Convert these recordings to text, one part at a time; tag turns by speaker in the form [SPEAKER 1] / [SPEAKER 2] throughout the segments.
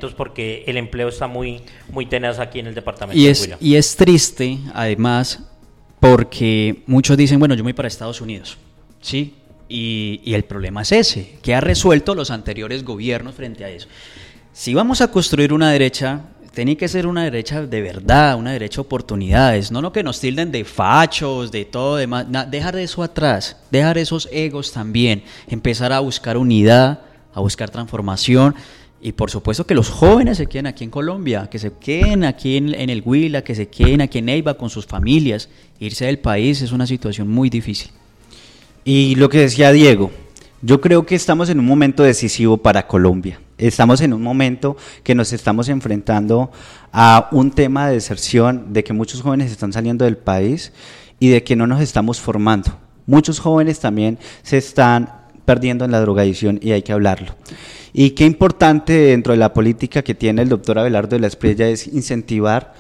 [SPEAKER 1] departamentos porque el empleo está muy tenaz aquí en el departamento de Huila.
[SPEAKER 2] Y es triste, además, porque muchos dicen, bueno, yo me voy para Estados Unidos, ¿sí? Y el problema es ese, que ha resuelto los anteriores gobiernos frente a eso. Si vamos a construir una derecha, tiene que ser una derecha de verdad, una derecha de oportunidades, no lo que nos tilden de fachos, de todo demás, dejar eso atrás, dejar esos egos también, empezar a buscar unidad, a buscar transformación. Y por supuesto que los jóvenes se queden aquí en Colombia, que se queden aquí en el Huila, que se queden aquí en Neiva con sus familias. Irse del país es una situación muy difícil.
[SPEAKER 3] Y lo que decía Diego, yo creo que estamos en un momento decisivo para Colombia. Estamos en un momento que nos estamos enfrentando a un tema de deserción, de que muchos jóvenes están saliendo del país y de que no nos estamos formando. Muchos jóvenes también se están perdiendo en la drogadicción y hay que hablarlo. Y qué importante dentro de la política que tiene el doctor Abelardo de la Espriella es incentivar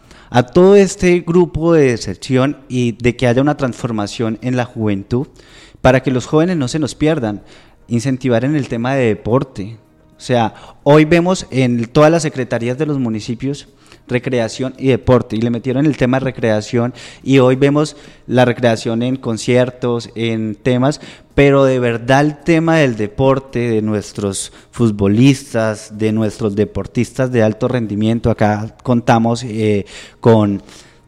[SPEAKER 3] a todo este grupo de deserción y de que haya una transformación en la juventud para que los jóvenes no se nos pierdan, incentivar en el tema de deporte. O sea, hoy vemos en todas las secretarías de los municipios recreación y deporte, y le metieron el tema de recreación, y hoy vemos la recreación en conciertos, en temas, pero de verdad el tema del deporte, de nuestros futbolistas, de nuestros deportistas de alto rendimiento, acá contamos con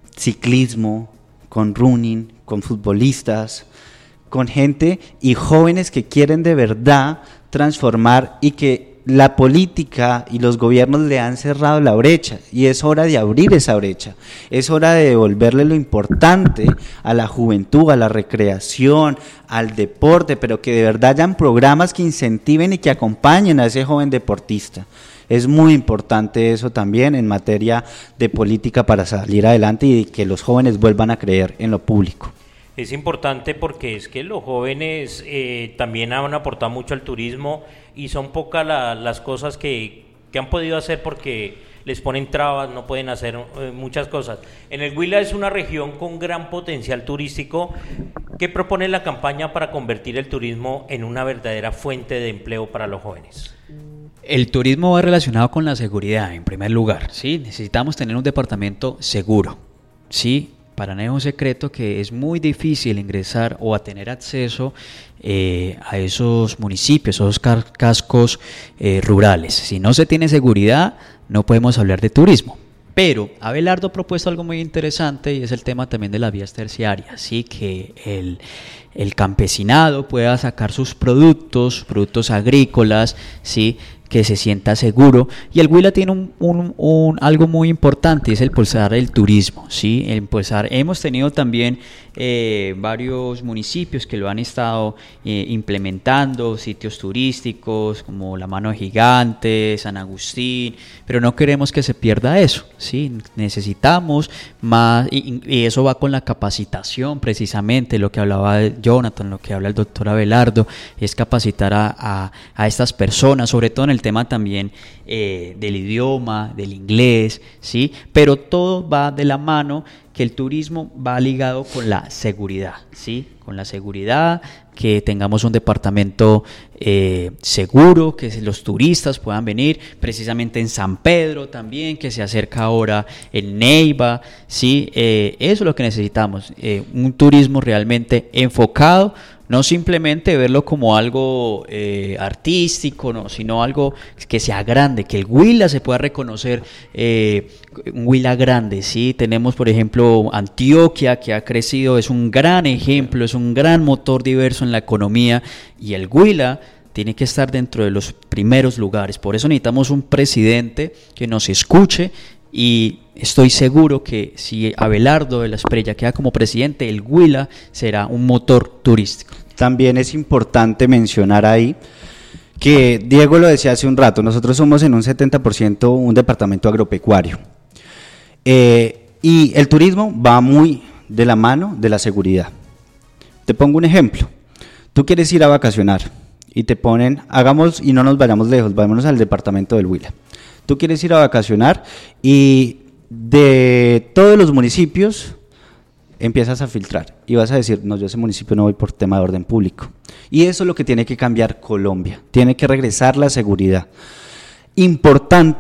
[SPEAKER 3] ciclismo, con running, con futbolistas, con gente y jóvenes que quieren de verdad transformar y que la política y los gobiernos le han cerrado la brecha y es hora de abrir esa brecha, es hora de devolverle lo importante a la juventud, a la recreación, al deporte, pero que de verdad hayan programas que incentiven y que acompañen a ese joven deportista. Es muy importante eso también en materia de política para salir adelante y que los jóvenes vuelvan a creer en lo público.
[SPEAKER 1] Es importante porque es que los jóvenes también han aportado mucho al turismo y son pocas las cosas que han podido hacer porque les ponen trabas, no pueden hacer muchas cosas. En el Huila es una región con gran potencial turístico. ¿Qué propone la campaña para convertir el turismo en una verdadera fuente de empleo para los jóvenes?
[SPEAKER 2] El turismo va relacionado con la seguridad, en primer lugar, ¿sí? Necesitamos tener un departamento seguro, ¿sí? Para nadie es un secreto que es muy difícil ingresar o a tener acceso a esos municipios, a esos cascos rurales. Si no se tiene seguridad, no podemos hablar de turismo. Pero Abelardo ha propuesto algo muy interesante y es el tema también de las vías terciarias, ¿sí? Que el campesinado pueda sacar sus productos agrícolas, ¿sí? Que se sienta seguro, y el Huila tiene algo muy importante, es el impulsar el turismo, ¿sí? Hemos tenido también varios municipios que lo han estado implementando, sitios turísticos como La Mano Gigante, San Agustín, pero no queremos que se pierda eso, ¿sí? Necesitamos más, y eso va con la capacitación precisamente, lo que hablaba Jonathan, lo que habla el doctor Abelardo, es capacitar a estas personas, sobre todo en el tema también del idioma, del inglés, ¿sí? Pero todo va de la mano, que el turismo va ligado con la seguridad, ¿sí? Con la seguridad, que tengamos un departamento seguro, que los turistas puedan venir, precisamente en San Pedro también, que se acerca ahora en Neiva, ¿sí? Eso es lo que necesitamos, un turismo realmente enfocado, no simplemente verlo como algo artístico, no, sino algo que sea grande, que el Huila se pueda reconocer, un Huila grande, ¿sí? Tenemos, por ejemplo, Antioquia, que ha crecido, es un gran ejemplo, es un gran motor diverso en la economía, y el Huila tiene que estar dentro de los primeros lugares. Por eso necesitamos un presidente que nos escuche, y estoy seguro que si Abelardo de la Espriella queda como presidente, el Huila será un motor turístico.
[SPEAKER 3] También es importante mencionar ahí que Diego lo decía hace un rato, nosotros somos en un 70% un departamento agropecuario, y el turismo va muy de la mano de la seguridad. Te pongo un ejemplo, tú quieres ir a vacacionar y te ponen, hagamos y no nos vayamos lejos, vámonos al departamento del Huila. Tú quieres ir a vacacionar y de todos los municipios empiezas a filtrar y vas a decir, no, yo a ese municipio no voy por tema de orden público. Y eso es lo que tiene que cambiar Colombia, tiene que regresar la seguridad. Importante